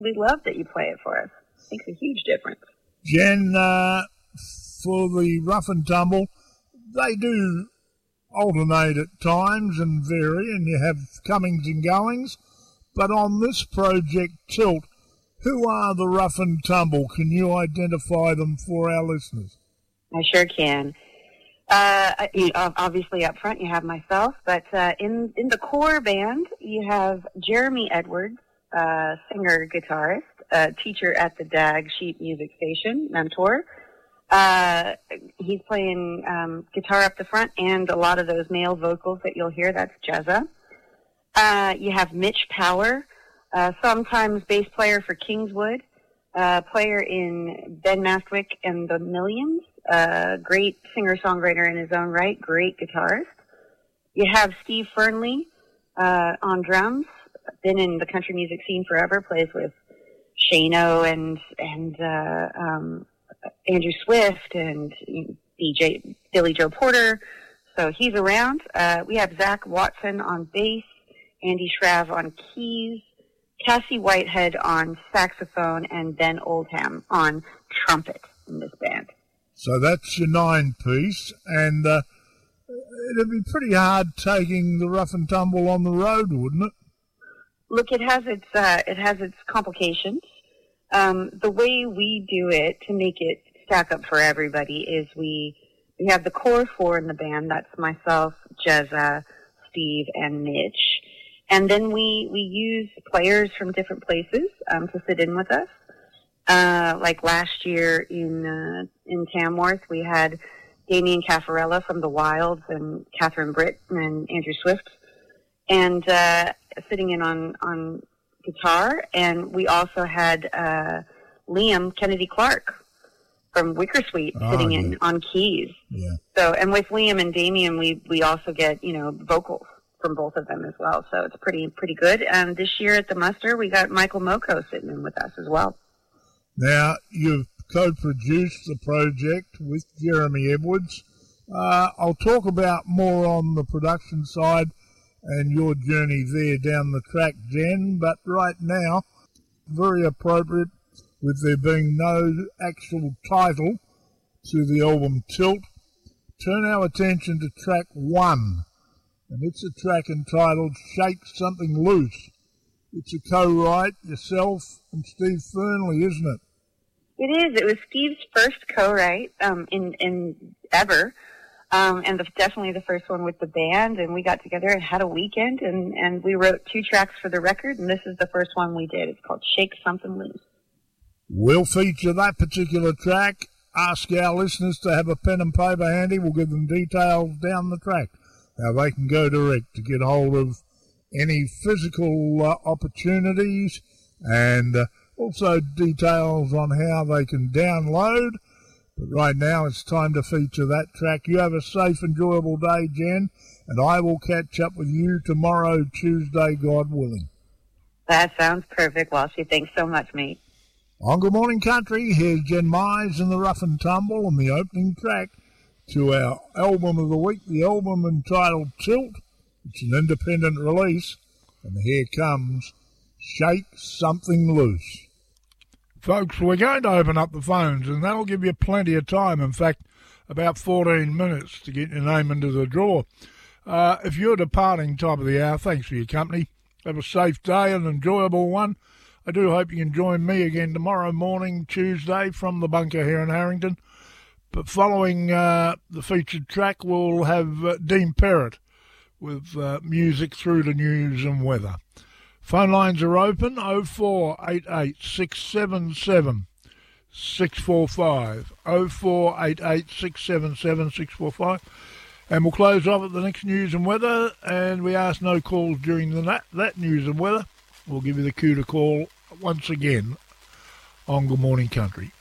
we love that you play it for us. It makes a huge difference. Jen, for the Rough and Tumble, they do alternate at times and vary, and you have comings and goings. But on this project, Tilt, who are the Rough and Tumble? Can you identify them for our listeners? I sure can. Obviously, up front, you have myself, but in the core band, you have Jeremy Edwards, singer, guitarist, teacher at the DAG Sheep Music Station, mentor. He's playing guitar up the front, and a lot of those male vocals that you'll hear, that's Jezza. You have Mitch Power, sometimes bass player for Kingswood, player in Ben Mastwick and the Millions, great singer-songwriter in his own right, great guitarist. You have Steve Fernley on drums, been in the country music scene forever, plays with Shano and Andrew Swift and DJ Billy Joe Porter, so he's around. We have Zach Watson on bass, Andy Shrav on keys, Cassie Whitehead on saxophone, and Ben Oldham on trumpet in this band. So that's your 9-piece, and it'd be pretty hard taking the Rough and Tumble on the road, wouldn't it? Look, it has its complications. The way we do it to make it stack up for everybody is we have the core 4 in the band. That's myself, Jezza, Steve, and Mitch. And then we use players from different places to sit in with us. Like last year in Tamworth, we had Damien Caffarella from the Wilds and Catherine Britt and Andrew Swift, and sitting in on guitar. And we also had Liam Kennedy Clark from Wickersweet sitting in on keys. Yeah. So, and with Liam and Damien, we also get vocals from both of them as well. So it's pretty good. And this year at the muster, we got Michael Moko sitting in with us as well. Now, you've co-produced the project with Jeremy Edwards. I'll talk about more on the production side and your journey there down the track, Jen, but right now, very appropriate with there being no actual title to the album Tilt, turn our attention to track 1, and it's a track entitled Shake Something Loose. It's a co-write, yourself and Steve Fernley, isn't it? It is. It was Steve's first co-write in ever, and definitely the first one with the band. And we got together and had a weekend, and we wrote 2 tracks for the record, and this is the first one we did. It's called Shake Something Loose. We'll feature that particular track. Ask our listeners to have a pen and paper handy. We'll give them details down the track, how they can go direct to get hold of any physical opportunities, and also details on how they can download. But right now it's time to feature that track. You have a safe, enjoyable day, Jen, and I will catch up with you tomorrow, Tuesday, God willing. That sounds perfect, Walshy. Thanks so much, mate. On Good Morning Country, here's Jen Mize and the Rough and Tumble and the opening track to our album of the week, the album entitled Tilt. It's an independent release, and here comes Shake Something Loose. Folks, we're going to open up the phones, and that'll give you plenty of time. In fact, about 14 minutes to get your name into the draw. If you're departing top of the hour, thanks for your company. Have a safe day, an enjoyable one. I do hope you can join me again tomorrow morning, Tuesday, from the bunker here in Harrington. But following the featured track, we'll have Dean Perrott with music through the news and weather. Phone lines are open, 0488 677 645, 0488 677 645. And we'll close off at the next news and weather, and we ask no calls during that news and weather. We'll give you the cue to call once again on Good Morning Country.